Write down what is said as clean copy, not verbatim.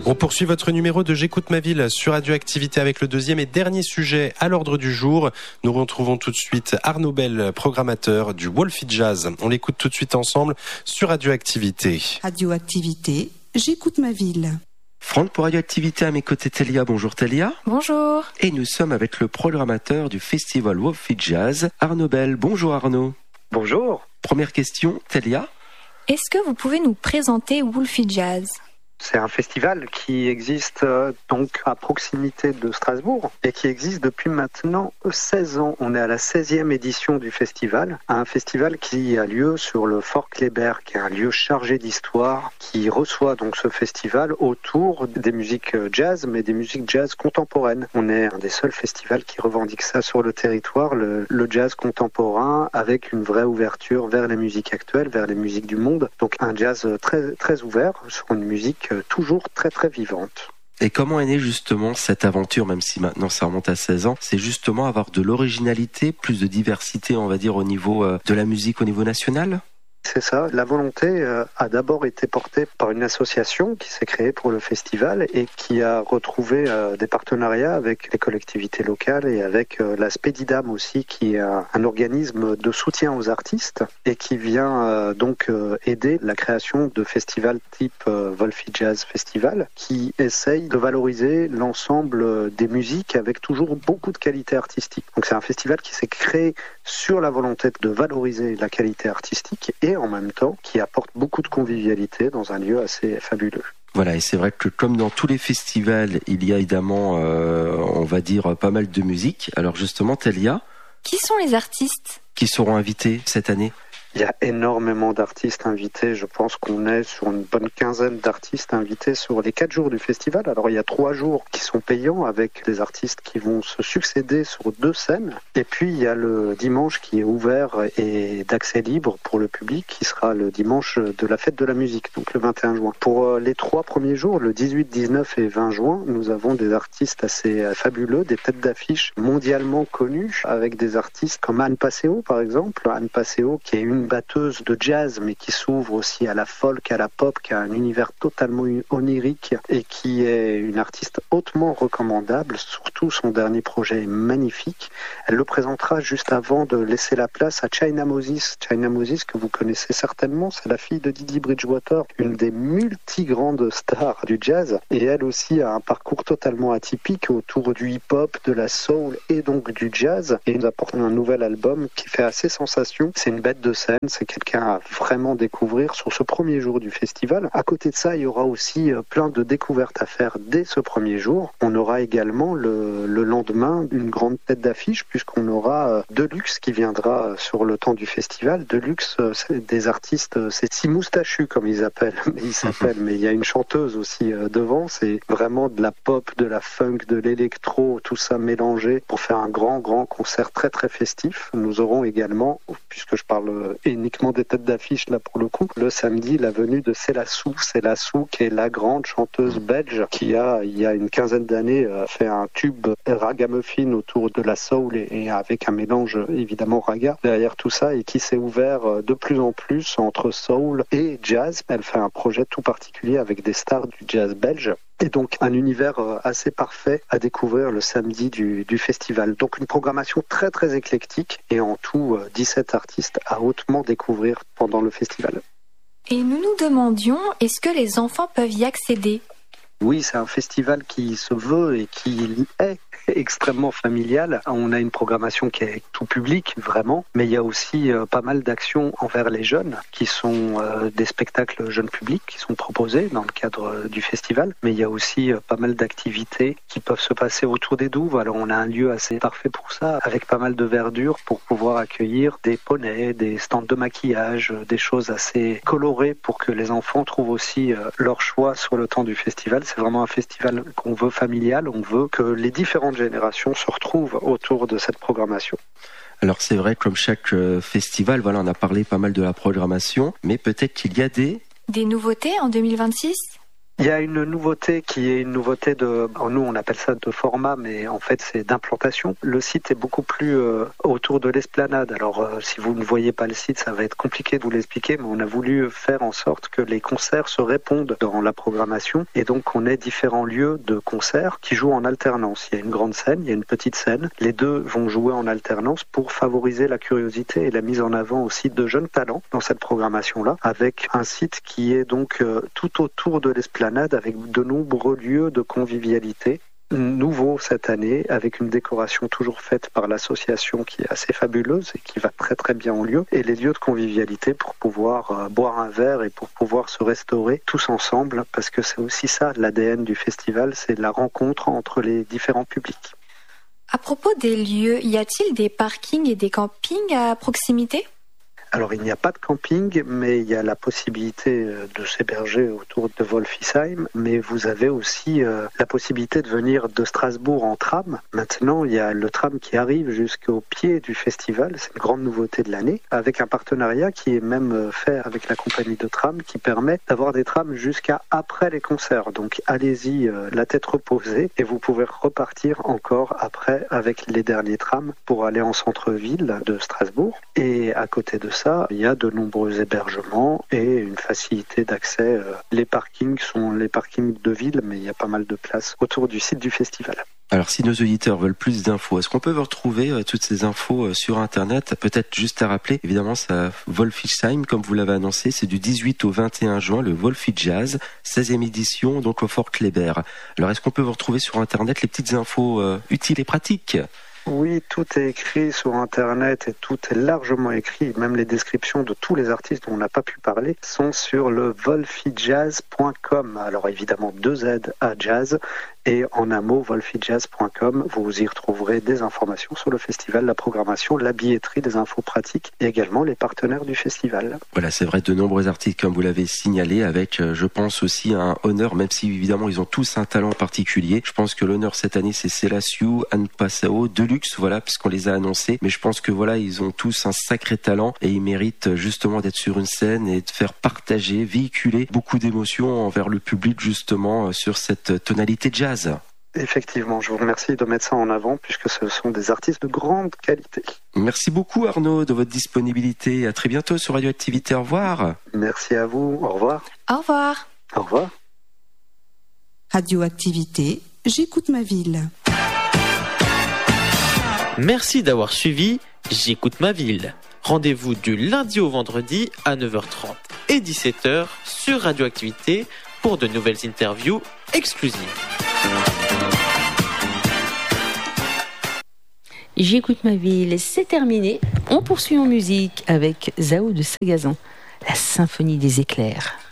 On poursuit votre numéro de J'écoute ma ville sur Radioactivité avec le deuxième et dernier sujet à l'ordre du jour. Nous retrouvons tout de suite Arnaud Bell, programmateur du Wolfie Jazz. On l'écoute tout de suite ensemble sur Radioactivité. Radioactivité, J'écoute ma ville. Franck pour Radioactivité, à mes côtés Télia. Bonjour Télia. Bonjour. Et nous sommes avec le programmateur du festival Wolfie Jazz, Arnaud Bell. Bonjour Arnaud. Bonjour. Première question, Télia. Est-ce que vous pouvez nous présenter Wolfie Jazz ? C'est un festival qui existe donc à proximité de Strasbourg et qui existe depuis maintenant 16 ans. On est à la 16e édition du festival, un festival qui a lieu sur le Fort Kléber, qui est un lieu chargé d'histoire, qui reçoit donc ce festival autour des musiques jazz, mais des musiques jazz contemporaines. On est un des seuls festivals qui revendique ça sur le territoire, le jazz contemporain, avec une vraie ouverture vers les musiques actuelles, vers les musiques du monde. Donc un jazz très, très ouvert sur une musique toujours très très vivante. Et comment est née justement cette aventure, même si maintenant ça remonte à 16 ans, c'est justement avoir de l'originalité, plus de diversité, on va dire, au niveau de la musique au niveau national ? C'est ça. La volonté a d'abord été portée par une association qui s'est créée pour le festival et qui a retrouvé des partenariats avec les collectivités locales et avec la Spedidam aussi, qui est un organisme de soutien aux artistes et qui vient donc aider la création de festivals type Wolfie Jazz Festival, qui essaye de valoriser l'ensemble des musiques avec toujours beaucoup de qualité artistique. Donc c'est un festival qui s'est créé sur la volonté de valoriser la qualité artistique et en même temps qui apporte beaucoup de convivialité dans un lieu assez fabuleux. Voilà, et c'est vrai que comme dans tous les festivals, il y a évidemment, on va dire, pas mal de musique. Alors justement, Télia, qui sont les artistes qui seront invités cette année ? Il y a énormément d'artistes invités. Je pense qu'on est sur une bonne quinzaine d'artistes invités sur les 4 jours du festival. Alors il y a 3 jours qui sont payants avec des artistes qui vont se succéder sur 2 scènes. Et puis il y a le dimanche qui est ouvert et d'accès libre pour le public, qui sera le dimanche de la fête de la musique, donc le 21 juin. Pour les 3 premiers jours, le 18, 19 et 20 juin, nous avons des artistes assez fabuleux, des têtes d'affiche mondialement connues, avec des artistes comme Anne Passeo par exemple. Anne Passeo qui est une batteuse de jazz mais qui s'ouvre aussi à la folk, à la pop, qui a un univers totalement onirique et qui est une artiste hautement recommandable. Surtout son dernier projet est magnifique. Elle le présentera juste avant de laisser la place à China Moses. China Moses que vous connaissez certainement, c'est la fille de Didi Bridgewater, une des multi-grandes stars du jazz, et elle aussi a un parcours totalement atypique autour du hip-hop, de la soul et donc du jazz, et nous apporte un nouvel album qui fait assez sensation. C'est une bête de scène, c'est quelqu'un à vraiment découvrir sur ce premier jour du festival. À côté de ça, il y aura aussi plein de découvertes à faire dès ce premier jour. On aura également le lendemain une grande tête d'affiche, puisqu'on aura Deluxe qui viendra sur le temps du festival. Deluxe, c'est des artistes, c'est si moustachu comme ils appellent, mais il y a une chanteuse aussi devant. C'est vraiment de la pop, de la funk, de l'électro, tout ça mélangé pour faire un grand concert très très festif. Nous aurons également, puisque je parle uniquement des têtes d'affiche là pour le coup, le samedi, la venue de Célassou qui est la grande chanteuse belge qui a, il y a une quinzaine d'années, fait un tube ragamuffin autour de la soul et avec un mélange évidemment raga derrière tout ça, et qui s'est ouvert de plus en plus entre soul et jazz. Elle fait un projet tout particulier avec des stars du jazz belge. Et donc un univers assez parfait à découvrir le samedi du festival. Donc une programmation très très éclectique et en tout 17 artistes à hautement découvrir pendant le festival. Et nous nous demandions, est-ce que les enfants peuvent y accéder ? Oui, c'est un festival qui se veut et qui est extrêmement familial. On a une programmation qui est tout public, vraiment, mais il y a aussi pas mal d'actions envers les jeunes, qui sont des spectacles jeunes publics qui sont proposés dans le cadre du festival, mais il y a aussi pas mal d'activités qui peuvent se passer autour des douves. Alors on a un lieu assez parfait pour ça, avec pas mal de verdure pour pouvoir accueillir des poneys, des stands de maquillage, des choses assez colorées pour que les enfants trouvent aussi leur choix sur le temps du festival. C'est vraiment un festival qu'on veut familial, on veut que les différentes générations se retrouvent autour de cette programmation. Alors c'est vrai, comme chaque festival, voilà, on a parlé pas mal de la programmation, mais peut-être qu'il y a des nouveautés en 2026 ? Il y a une nouveauté qui est une nouveauté nous on appelle ça de format, mais en fait c'est d'implantation. Le site est beaucoup plus autour de l'esplanade. Alors si vous ne voyez pas le site, ça va être compliqué de vous l'expliquer, mais on a voulu faire en sorte que les concerts se répondent dans la programmation et donc on ait différents lieux de concerts qui jouent en alternance. Il y a une grande scène, il y a une petite scène. Les deux vont jouer en alternance pour favoriser la curiosité et la mise en avant aussi de jeunes talents dans cette programmation-là, avec un site qui est donc tout autour de l'esplanade avec de nombreux lieux de convivialité. Nouveau cette année, avec une décoration toujours faite par l'association qui est assez fabuleuse et qui va très très bien en lieu, et les lieux de convivialité pour pouvoir boire un verre et pour pouvoir se restaurer tous ensemble, parce que c'est aussi ça l'ADN du festival, c'est la rencontre entre les différents publics. À propos des lieux, y a-t-il des parkings et des campings à proximité ? Alors il n'y a pas de camping, mais il y a la possibilité de s'héberger autour de Wolfisheim, mais vous avez aussi la possibilité de venir de Strasbourg en tram. Maintenant, il y a le tram qui arrive jusqu'au pied du festival, c'est une grande nouveauté de l'année, avec un partenariat qui est même fait avec la compagnie de tram qui permet d'avoir des trams jusqu'à après les concerts. Donc allez-y la tête reposée et vous pouvez repartir encore après avec les derniers trams pour aller en centre-ville de Strasbourg. Et à côté de ça, il y a de nombreux hébergements et une facilité d'accès. Les parkings sont les parkings de ville, mais il y a pas mal de places autour du site du festival. Alors si nos auditeurs veulent plus d'infos, est-ce qu'on peut retrouver toutes ces infos sur Internet ? Peut-être juste à rappeler, évidemment, ça Wolfisheim, comme vous l'avez annoncé, c'est du 18 au 21 juin, le Wolfijazz, 16e édition, donc au Fort Kléber. Alors est-ce qu'on peut vous retrouver sur Internet les petites infos utiles et pratiques ? Oui, tout est écrit sur Internet et tout est largement écrit. Même les descriptions de tous les artistes dont on n'a pas pu parler sont sur le wolfijazz.com. Alors évidemment 2 Z à jazz et en un mot wolfijazz.com. Vous y retrouverez des informations sur le festival, la programmation, la billetterie, des infos pratiques et également les partenaires du festival. Voilà, c'est vrai, de nombreux artistes comme vous l'avez signalé avec, je pense aussi un honneur, même si évidemment ils ont tous un talent particulier. Je pense que l'honneur cette année c'est Selassiou, Anne Passao, Deluxe, voilà, puisqu'on les a annoncés. Mais je pense que voilà, ils ont tous un sacré talent et ils méritent justement d'être sur une scène et de faire partager, véhiculer beaucoup d'émotions envers le public justement sur cette tonalité jazz. Effectivement, je vous remercie de mettre ça en avant puisque ce sont des artistes de grande qualité. Merci beaucoup Arnaud de votre disponibilité. À très bientôt sur Radioactivité. Au revoir. Merci à vous. Au revoir. Au revoir. Au revoir. Radioactivité, j'écoute ma ville. Merci d'avoir suivi J'écoute ma ville. Rendez-vous du lundi au vendredi à 9h30 et 17h sur Radioactivité pour de nouvelles interviews exclusives. J'écoute ma ville, c'est terminé. On poursuit en musique avec Zao de Sagazan, la symphonie des éclairs.